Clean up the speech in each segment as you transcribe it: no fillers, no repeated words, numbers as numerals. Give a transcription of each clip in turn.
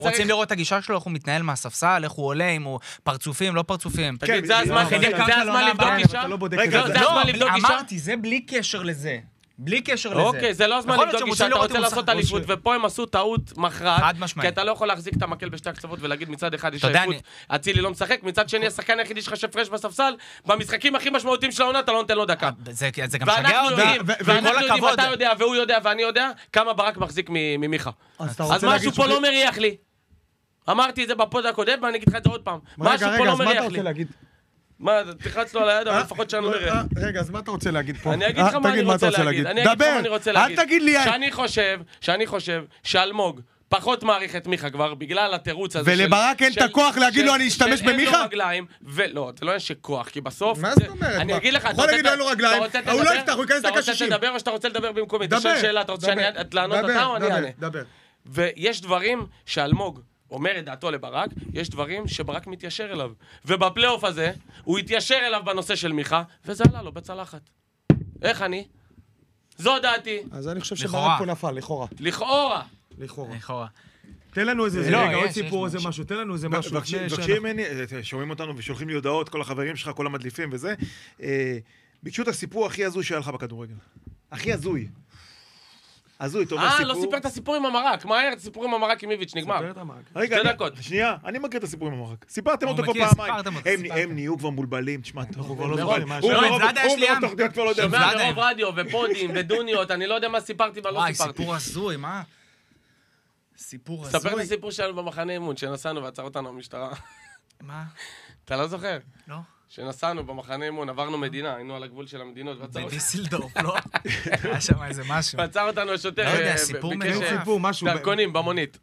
רוצים לראות את הגישה שלו, איך הוא מתנהל מהספסל, איך הוא עולה, אם הוא פרצופים, לא פרצופים. תגיד, זה הזמן לבדוק גישה? אמרתי, זה בלי קשר לזה. בלי קשר לזה. אוקיי, זה לא הזמן לבדוק גישה, אתה רוצה לעשות אליפות, ופה הם עשו טעות מכרעת, כי אתה לא יכול להחזיק את המקל בשתי הקצוות ולהגיד מצד אחד יש אליפות, אצילי לא משחק, מצד שני השחקן היחידי שלך שפרש בספסל, במשחקים הכי משמעותיים של העונה אתה לא נותן לו דקה. זה גם שגע אותי. ואנחנו יודעים, אתה יודע, והוא יודע, ואני יודע, כמה ברק מחזיק ממיכה. אז משהו פה לא מריח לי. אמרתי את זה בפוד הקודם, ואני אגיד לך את זה עוד פעם. משהו פה לא מריח לי. מה, תחץ לו על היד, אבל לפחות שאני לא נראה. רגע, אז מה אתה רוצה להגיד פה? אני אגיד לך מה אני רוצה להגיד. דבר, אל תגיד לי... שאני חושב שאלמוג פחות מעריך את מיכה כבר, בגלל התירוץ הזה ולברק אין את הכוח להגיד לו אני אשתמש במיכה? ולא, זה לא יש כוח, כי בסוף... מה זאת אומרת? אני אגיד לך, יכול להגיד לו אין לו רגליים, הוא לא יפתח, הוא ייכנס דקה 60. אתה רוצה לדבר או שאתה רוצה לדבר במקומי? תשאל שאלה, אתה רוצה שאני לענות אותה או אני אענה? דבר. ויש דברים שאלמוג אומר את דעתו לברק, יש דברים שברק מתיישר אליו. ובפלייאוף הזה, הוא התיישר אליו בנושא של מיכה, וזה עלה לו בצלחת. איך אני? זו דעתי. אז אני חושב שברק פה נפל, לכאורה. לכאורה. תן לנו איזה רגע, עוד סיפור, איזה משהו, תן לנו איזה משהו. מבקשים ממני, שומעים אותנו ושולחים לי הודעות, כל החברים שלך, כל המדליפים וזה, ביקשו את הסיפור הכי הזוי שהיה לך בכדורגל. הכי הזוי. הזוי, אתה אומר סיפור... לא סיפר את הסיפור עם המרק. מהר, את הסיפור עם המרק עם איביץ' נגמר. ספר את המרק. רגע, שנייה, אני מכיר את הסיפור עם המרק. סיפרתם אותו פה פעמיים. הם נהיו כבר מולבלים, תשמע, אנחנו כבר לא זוכרים. שומע ברוב רדיו ופודים ודוניות, אני לא יודע מה סיפרתי ולא סיפרתי. וואי, סיפור הזוי, מה? סיפור הזוי. ספר את הסיפור שלנו במחנה אימון, שנסענו ועצר אותנו המשטרה. מה? אתה לא זוכר? לא. שנסענו במחנה אימון, עברנו מדינה, היינו על הגבול של המדינות. בדיסלדורף, לא? היה שם איזה משהו. ועצר אותנו השוטר. לא יודע, סיפור משהו. דרכונים, במונית.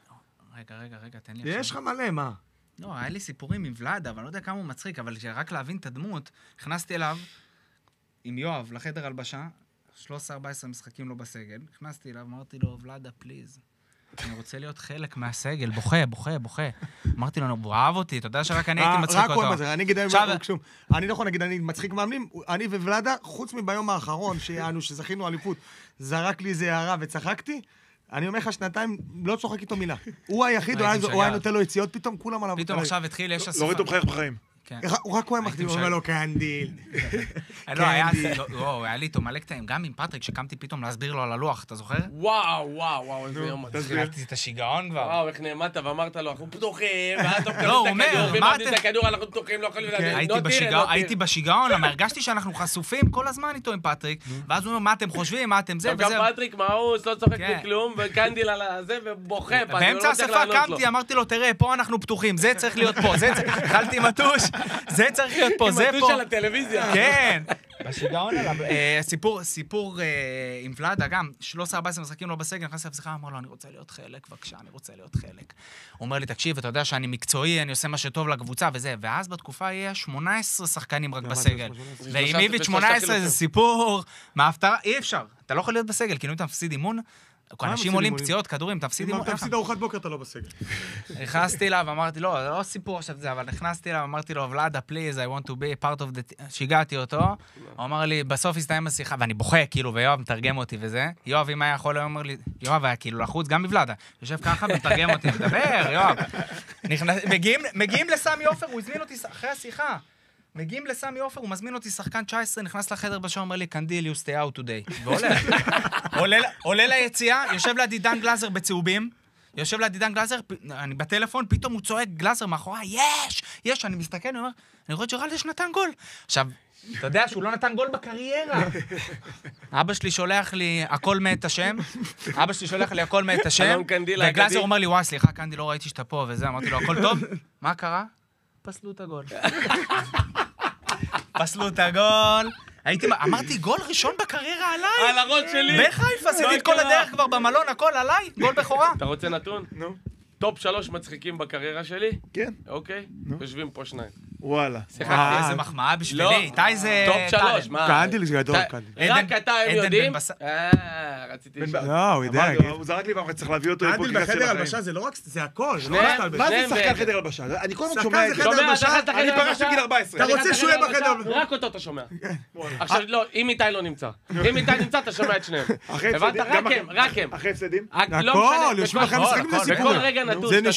רגע, תן לי. יש לך מלא, מה? לא, היה לי סיפורים עם ולאד, אבל אני לא יודע כמה הוא מצחיק, אבל רק להבין את הדמות, נכנסתי אליו עם יואב לחדר הלבשה, 13-14 משחקים לא בסגל, נכנסתי אליו, אמרתי לו, ולאדה, פליז. אני רוצה להיות חלק מהסגל, בוכה. אמרתי לו, הוא אהב אותי, אתה יודע שרק אני הייתי מצחיק אותו. רק הוא אמר, אני לא יכול להגיד, אני מצחיק מאמנים, אני וולאדה, חוץ מביום האחרון, שזכינו אליפות, זרק לי איזה הערה וצחקתי, אני אומר לך שנתיים, לא צוחק איתו מילה. הוא היחיד, הוא היה נותן לו יציאות, פתאום כולם עליו. פתאום עכשיו התחיל, יש לא ראיתו מחייך בחיים. רק הוא היה מחתים, הוא אומר לו קנדיל. לא, היה לי איתו מלא קטעים, גם עם פטריק, שקמתי פתאום להסביר לו על הלוח, אתה זוכר? וואו, איזה יום. תחילתי את השיגעון כבר. וואו, איך נעמדת ואמרת לו, אנחנו פתוחים, ואז אתה לא, הוא אומר, מה אתם? את הכדור, אנחנו פתוחים, לא יכולים להגיד. הייתי בשיגעון, אבל הרגשתי שאנחנו חשופים כל הזמן איתו עם פטריק, ואז הוא אומר, מה אתם חושבים, מה אתם זה וזה. גם פטריק מאוס, לא צוחק בכלום, וקנדיל על הזה, ובוכה. באמצע השפה קמתי, אמרתי לו, תראה, פה אנחנו פתוחים, זה צריך להיות פה, התחלתי עם הטוש, זה צריך להיות פה, זה פה. עם הטוש על הטלוויזיה. כן. בשיגעון עליו. סיפור עם ולאדה, גם 13-14 משחקים לא בסגל, נכנסתי לפסיכה, אמר לו, אני רוצה להיות חלק, בבקשה, אני רוצה להיות חלק. הוא אומר לי, תקשיב, אתה יודע שאני מקצועי, אני עושה מה שטוב לקבוצה וזה, ואז בתקופה יהיה 18 שחקנים רק בסגל. ועם איביץ' 18 זה סיפור, מההפתעה, אי אפשר. אתה לא יכול להיות בסגל, כי אם אתה מפסיד אימון, אנשים עולים פציעות, כדורים, תפסיד אימון. אם תפסיד ארוחת בוקר, אתה לא בסגל. נכנסתי אליו, אמרתי, לא סיפור עכשיו זה, אבל נכנסתי אליו, אמרתי לו, ולאדה, please, I want to be part of the... שיגעתי אותו, הוא אמר לי, בסוף הסתיים השיחה, ואני בוכה, כאילו, ויואב מתרגם אותי וזה. יואב, אם היה יכול, הוא אומר לי, יואב היה כאילו לחוץ, גם בוולאדה. יושב ככה, מתרגם אותי, מדבר, יואב. מגיעים לסמי עופר, הוא הזמין אותי אחרי השיחה. מגיעים לסמי עופר, הוא מזמין אותי שחקן 19, נכנס לחדר בשעון, אומר לי, קנדיל, you stay out today. והולך. עולה ליציאה, יושב לידי דן גלאזר בצהובים, אני בטלפון, פתאום הוא צועק גלאזר מאחורי, יש, אני מסתכל, אני אומר, אני רואה ג'רלדש נתן גול. עכשיו, אתה יודע שהוא לא נתן גול בקריירה. אבא שלי שולח לי הכל מת השם, וגלאזר אומר לי, וואי, סליחה, קנדיל, לא ראיתי שאתה פה וזה, אמרתי לו, הכל טוב? מה קרה? פסלו את הגול. אמרתי, גול ראשון בקריירה עליי. על הראש שלי. בחיפה, עשיתי את כל הדרך כבר במלון, הכל עליי, גול בכורה. אתה רוצה נתון? נו. טופ 3 מצחיקים בקריירה שלי? כן. אוקיי? יושבים פה שניים. וואלה. איזה מחמאה בשבילי, איתי זה... טופ 3, מה? קנדיל זה גדול, רק אתה הם יודעים? רציתי לשאול. לא, הוא יודע. הוא זרק לי ואמר, צריך להביא אותו קנדיל בחדר הלבשה זה לא רק, זה הכל. מה זה שחקן חדר הלבשה? אני כל הזמן שומע את זה. אני פרשתי בגיל 14. אתה רוצה שהוא יהיה בחדר? רק אותו אתה שומע. עכשיו, לא, אם איתי לא נמצא. אם איתי נמצא, אתה שומע את שניהם. הבנת? רק הם. אחרי הפסדים? הכל, יושבים אחרי משחקים זה סיפור.